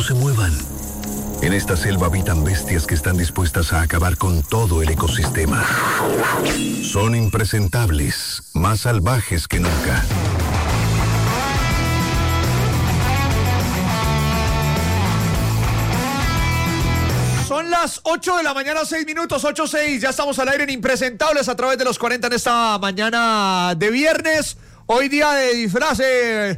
no se muevan. En esta selva habitan bestias que están dispuestas a acabar con todo el ecosistema. Son impresentables, más salvajes que nunca. Son las 8 de la mañana, 6 minutos, 8:06. Ya estamos al aire en Impresentables a través de los 40 en esta mañana de viernes. Hoy día de disfraces.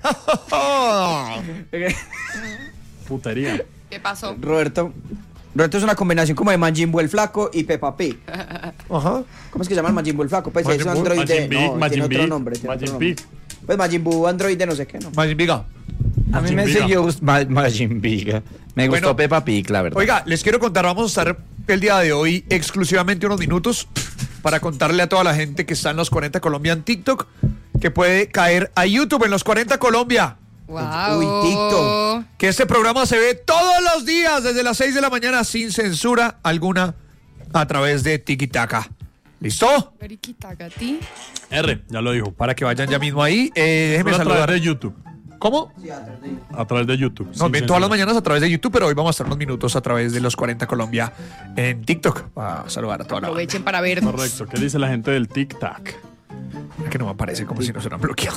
Putería. ¿Qué pasó? Roberto es una combinación como de Majin Buu el flaco y Peppa Pig. Ajá. ¿Cómo es que se llama el Majin Buu el flaco? Pues es un androide. Tiene otro nombre. Majin Pig. Pues Majin Buu androide no sé qué, ¿no? Majin Viga. A mí me siguió Majin Big. Me gustó Peppa Pig, la verdad. Oiga, les quiero contar, vamos a estar el día de hoy exclusivamente unos minutos para contarle a toda la gente que está en los 40 Colombia en TikTok que puede caer a YouTube en los 40 Colombia. Wow. Uy, TikTok. Que este programa se ve todos los días desde las 6 de la mañana sin censura alguna a través de Tiki-Taka. ¿Listo? Riquitacati. R, ya lo dijo. Para que vayan ya mismo ahí. Déjeme Pero a saludar. través de YouTube. ¿Cómo? A través de YouTube. Nos ven todas las mañanas a través de YouTube, pero hoy vamos a estar unos minutos a través de los 40 Colombia en TikTok. Para saludar a toda la banda. Aprovechen para vernos. Correcto. ¿Qué dice la gente del Tic-Tac? Es que no me aparece como si nos hubieran bloqueado.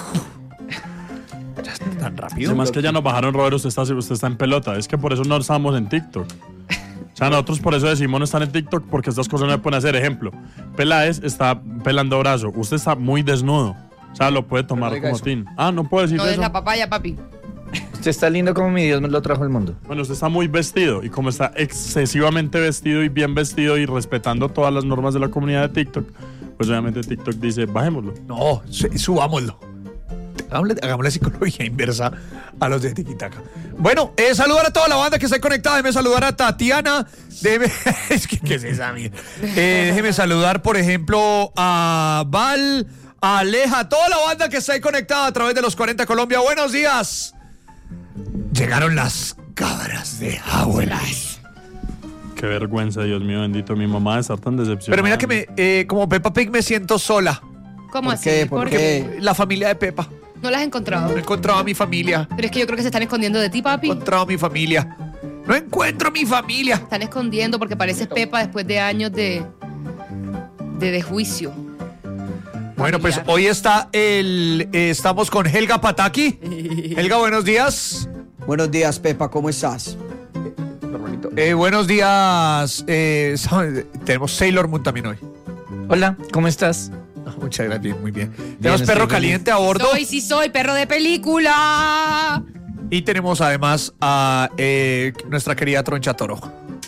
Ya está tan rápido. Además que ya nos bajaron, Robert, usted está en pelota. Es que por eso no estamos en TikTok. O sea, nosotros por eso decimos no estar en TikTok, porque estas cosas no se pueden hacer. Ejemplo, Peláez está pelando brazo. Usted está muy desnudo. O sea, lo puede tomar como tin. Ah, no puedo decir No eso. es la papaya, papi. Usted está lindo como mi Dios me lo trajo al mundo. Bueno, usted está muy vestido. Y como está excesivamente vestido y bien vestido y respetando todas las normas de la comunidad de TikTok, pues obviamente TikTok dice, bajémoslo. No, subámoslo. Hagámosle psicología inversa a los de Tiki-Taka. Bueno, saludar a toda la banda que está conectada. Déjeme saludar a Tatiana. Es que, ¿qué es esa mierda? Déjeme saludar, por ejemplo, a Val, a Aleja, toda la banda que está ahí conectada a través de los 40 Colombia. Buenos días. Llegaron las cabras de Abuelas. Qué vergüenza, Dios mío, bendito. Mi mamá de estar tan decepcionada. Pero mira que como Peppa Pig me siento sola. ¿Cómo ¿Por así? qué? ¿Por qué? La familia de Peppa. ¿No la has encontrado? No he encontrado a mi familia. Pero es que yo creo que se están escondiendo de ti, No papi. he encontrado a mi familia. No encuentro a mi familia. Están escondiendo porque pareces Pepa después de años de juicio. Bueno, pues hoy estamos con Helga Pataki. Helga, buenos días. Buenos días, Peppa, ¿cómo estás? Buenos días. Tenemos Sailor Moon también hoy. Hola, ¿cómo estás? Muchas gracias, muy bien. Tenemos estoy Perro feliz. Caliente a bordo. Soy perro de película. Y tenemos además a nuestra querida Troncha Toro.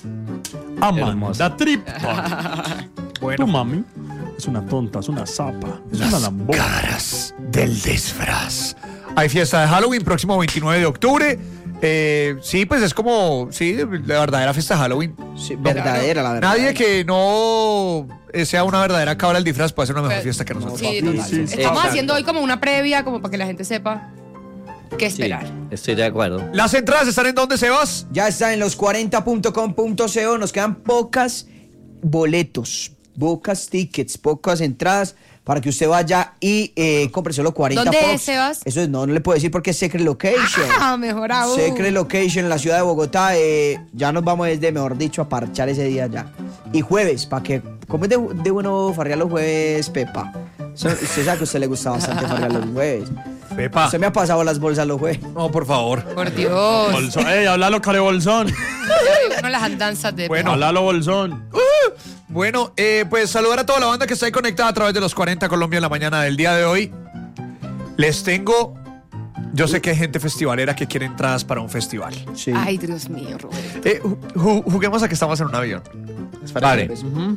Amanda Tripton. Bueno, Tu mami es una tonta, es una zapa, es una lambona. caras del disfraz. Hay fiesta de Halloween próximo 29 de octubre. Sí, pues es como, sí, la verdadera fiesta de Halloween. Sí, verdadera, la verdad. Nadie que no sea una verdadera cabra del disfraz puede hacer una mejor Pues, fiesta que nosotros. Sí, total. sí, sí. Estamos Exacto. haciendo hoy como una previa, como para que la gente sepa qué esperar. Estoy de acuerdo. ¿Las entradas están en dónde, Sebas? Ya está en los 40.com.co. Nos quedan pocas boletos, pocas tickets, pocas entradas para que usted vaya y compre solo 40 ¿Dónde Pops. es, Sebas? Eso no le puedo decir porque es Secret Location. Ah, mejor aún. Secret Location en la ciudad de Bogotá. Ya nos vamos desde, mejor dicho, a parchar ese día ya. Y jueves, para que... ¿Cómo es de bueno farrear los jueves, Pepa? Usted sabe que a usted le gusta bastante farrear los jueves. Pepa. Usted me ha pasado las bolsas los jueves. No, por favor. Por Dios. Bolsón. ¡Ey, háblalo, carebolsón! No las andanzas de... Bueno. Háblalo, bolsón. Bueno, pues saludar a toda la banda que está ahí conectada a través de los 40 Colombia en la mañana del día de hoy. Les tengo... Yo sé que hay gente festivalera que quiere entradas para un festival. Sí. Ay, Dios mío, Roberto. Juguemos a que estamos en un avión. Vale.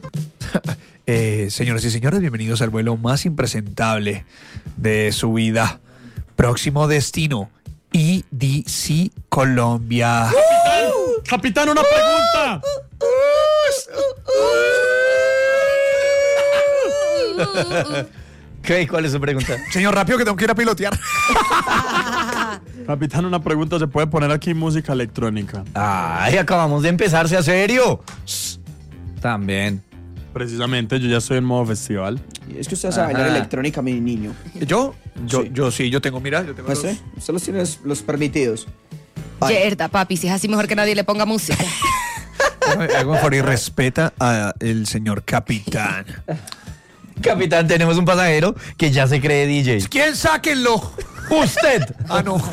Señoras y señores, bienvenidos al vuelo más impresentable de su vida. Próximo destino, EDC Colombia. Capitán, una pregunta. ¿Qué? ¿Cuál es su pregunta? Señor, rápido que tengo que ir a pilotear. Capitán, una pregunta. ¿Se puede poner aquí música electrónica? Ay, acabamos de empezar, sea serio. También. Precisamente, yo ya estoy en modo festival. Es que usted sabe bailar electrónica, mi niño. ¿Yo? Sí. Yo tengo, mira, yo tengo Pues, los... usted los tiene los permitidos. Yerda, papi, si es así mejor que nadie le ponga música. Hago un favor y respeta al señor capitán. Capitán, tenemos un pasajero que ya se cree DJ. ¿Quién? Sáquenlo. ¡Usted! Ah, no.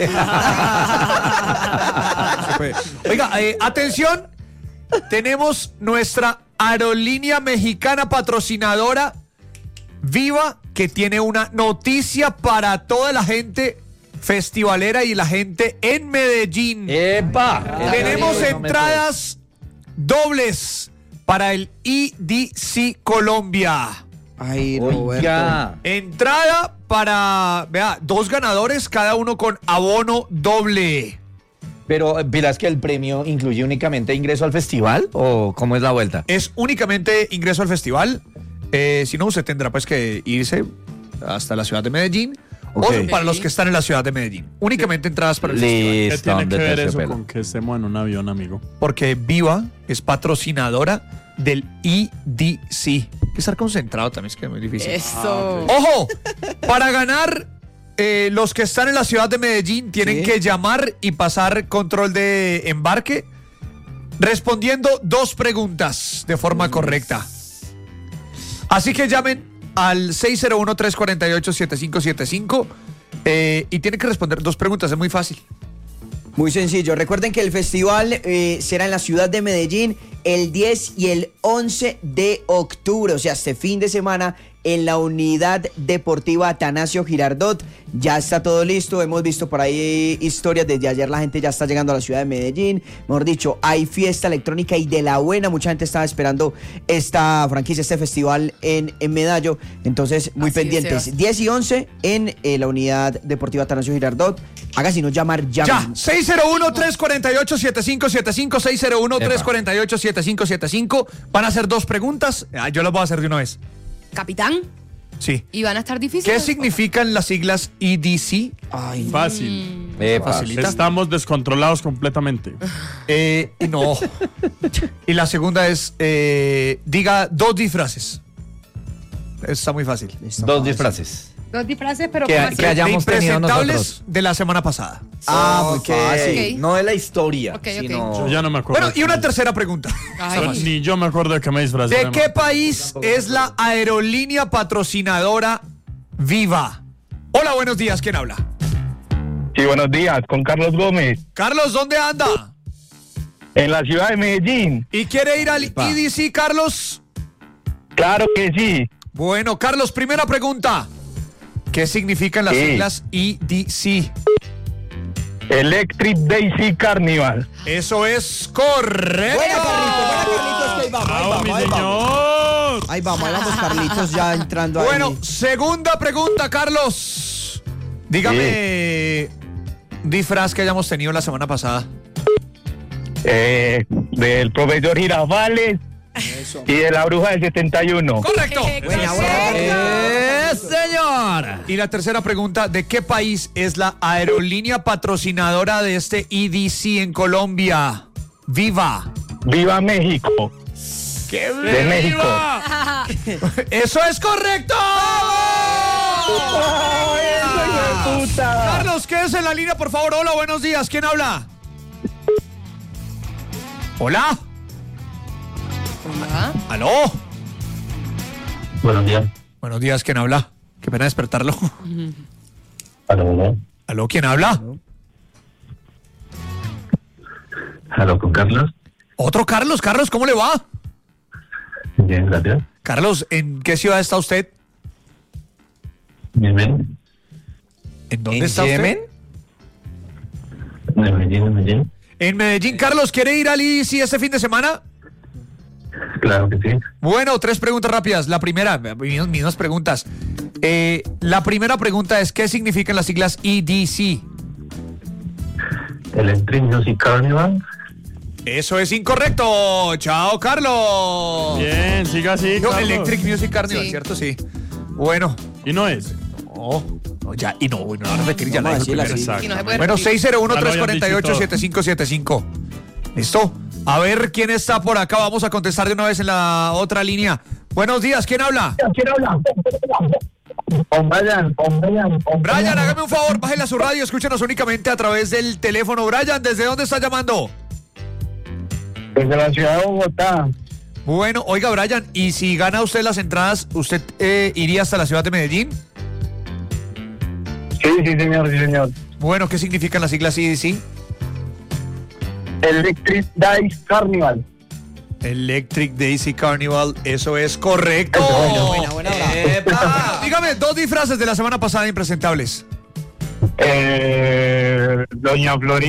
Oiga, atención. Tenemos nuestra aerolínea mexicana patrocinadora Viva, que tiene una noticia para toda la gente festivalera y la gente en Medellín. ¡Epa! Tenemos entradas dobles para el EDC Colombia. Ay, Roberto. Oiga. Entrada para, vea, 2 ganadores, cada uno con abono doble. Pero, ¿verás que el premio incluye únicamente ingreso al festival o cómo es la vuelta? Es únicamente ingreso al festival. Si no, usted tendrá pues que irse hasta la ciudad de Medellín. Ok. O para los que están en la ciudad de Medellín. Únicamente entradas para el festival. ¿Qué Listo, tiene que de ver eso terciopelo. con que estemos en un avión, amigo? Porque Viva es patrocinadora del EDC. Hay que estar concentrado también, es que es muy difícil. Eso. ¡Ojo! Para ganar, los que están en la ciudad de Medellín tienen Sí. que llamar y pasar control de embarque respondiendo 2 preguntas de forma correcta. Así que llamen al 601-348-7575 y tienen que responder 2 preguntas, es muy fácil. Muy sencillo. Recuerden que el festival será en la ciudad de Medellín el 10 y el 11 de octubre, o sea, este fin de semana en la unidad deportiva Atanasio Girardot. Ya está todo listo, hemos visto por ahí historias desde ayer, la gente ya está llegando a la ciudad de Medellín. Mejor dicho, hay fiesta electrónica y de la buena, mucha gente estaba esperando esta franquicia, este festival en Medallo. Entonces, muy Así es, pendientes. Sebas. 10 y 11 en la unidad deportiva Atanasio Girardot. Haga sino llamar ya. Ya, 601-348-7575, 601-348-7575. Van a hacer 2 preguntas. Yo las voy a hacer de una vez. Capitán, Sí. y van a estar ¿Qué difíciles. significan las siglas EDC? Ay, Fácil. Facilita. Estamos descontrolados completamente. No. Y la segunda es, diga 2 disfraces. Está muy fácil. Dos disfraces. 2 disfraces, pero Que- ¿cómo así? que haya- hayamos de tenido impresentables nosotros. de la semana pasada. muy fácil. Ok. No de la historia, Ok, ok. sino... Yo ya no me acuerdo. Bueno, y una tercera pregunta. Ay. Ni yo me acuerdo de qué me disfrazé. ¿De qué país es la aerolínea patrocinadora Viva? Hola, buenos días. ¿Quién habla? Sí, buenos días, con Carlos Gómez, Carlos, ¿dónde anda? en la ciudad de Medellín. ¿Y quiere ir al EDC, Carlos? Claro que sí. Bueno, Carlos, primera pregunta. ¿Qué significan las Sí. siglas EDC? Electric Daisy Carnival. Eso es correcto. Buena, Carlitos, que ahí vamos, ahí ¡Bravo, mi vamos, ahí vamos. señor! Ahí vamos, Carlitos, ya entrando Bueno, ahí. segunda pregunta, Carlos. Dígame disfraz que hayamos tenido la semana pasada. Del profesor Girafales y de la bruja del 71. Correcto. Buena, buena. señor! Y la tercera pregunta, ¿de qué país es la aerolínea patrocinadora de este EDC en Colombia? Viva. ¡Viva México! ¡Qué De México. ¡Eso es correcto! Carlos, quédese en la línea, por favor. Hola, buenos días. ¿Quién habla? Hola. Hola. ¿Aló? Buenos días. Buenos días, ¿quién habla? Qué pena despertarlo. Aló, ¿Aló? ¿Quién habla? aló, con Carlos. Otro Carlos. Carlos, ¿cómo le va? Bien, gracias. Carlos, ¿en qué ciudad está usted? Bien, bien. ¿En dónde ¿En está Yemen? usted? En Medellín. En Medellín. Carlos, ¿quiere ir al EDC este fin de semana? Claro que sí. Bueno, 3 preguntas rápidas. La primera, mismas preguntas. La primera pregunta es, ¿qué significan las siglas EDC? Electric Music Carnival. Eso es incorrecto. Chao, Carlos. Bien, siga así. No, Carlos. Electric Music Carnival, Sí. ¿cierto? Sí. Bueno. Y no es. No, ya, y no, no, a repetir, ya la Vamos a dijo decirla primero. así. Y no se puede Bueno, repetir. 601-348-7575. ¿Listo? A ver quién está por acá. Vamos a contestar de una vez en la otra línea. Buenos días, ¿quién habla? Con Brian. Brian, hágame un favor, bájale a su radio, escúchenos únicamente a través del teléfono. Brian, ¿desde dónde está llamando? Desde la ciudad de Bogotá. Bueno, oiga, Brian, ¿y si gana usted las entradas, usted iría hasta la ciudad de Medellín? Sí, señor. Bueno, ¿qué significan las siglas CDC? Electric Dice Carnival. Electric Daisy Carnival, eso es correcto. Buena. ¡Epa! Dígame, 2 disfraces de la semana pasada impresentables. Doña Florinda.